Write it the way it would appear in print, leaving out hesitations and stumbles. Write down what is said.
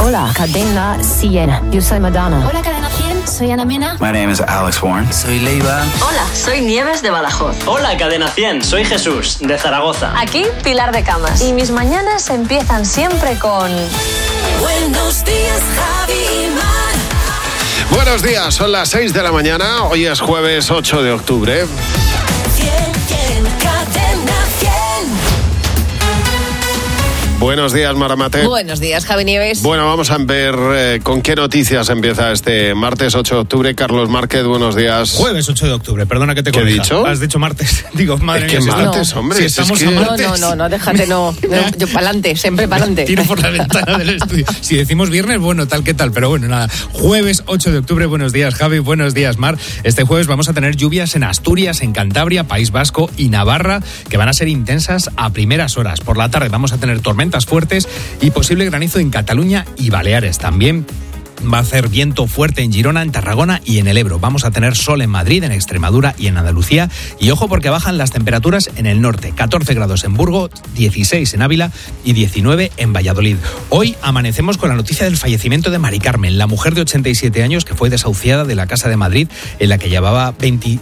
Hola, Cadena 100. Yo soy Madonna. Hola, Cadena 100. Soy Ana Mena. My name is Alex Warren. Soy Leiva. Hola, soy Nieves de Badajoz. Hola, Cadena 100. Soy Jesús, de Zaragoza. Aquí, Pilar de Camas. Y mis mañanas empiezan siempre con... Buenos días, Javi y Mar. Buenos días, son las 6 de la mañana. Hoy es jueves 8 de octubre. 100, Cadena 100. Buenos días, Maramate. Buenos días, Javi Nieves. Bueno, vamos a ver con qué noticias empieza este martes 8 de octubre. Carlos Márquez, buenos días. Jueves 8 de octubre, perdona que te corrija. ¿Qué he dicho? Has dicho martes. Digo, madre mía. Es que martes, hombre. Si estamos a martes. No, déjate, no. Yo pa'lante, siempre pa'lante. Tiro por la ventana del estudio. Si decimos viernes, bueno, tal que tal. Pero bueno, nada. Jueves 8 de octubre, buenos días, Javi, buenos días, Mar. Este jueves vamos a tener lluvias en Asturias, en Cantabria, País Vasco y Navarra, que van a ser intensas a primeras horas. Por la tarde vamos a tener tormentas fuertes y posible granizo en Cataluña y Baleares. También va a hacer viento fuerte en Girona, en Tarragona y en el Ebro. Vamos a tener sol en Madrid, en Extremadura y en Andalucía. Y ojo porque bajan las temperaturas en el norte. 14 grados en Burgos, 16 en Ávila y 19 en Valladolid. Hoy amanecemos con la noticia del fallecimiento de Mari Carmen, la mujer de 87 años que fue desahuciada de la Casa de Madrid en la que llevaba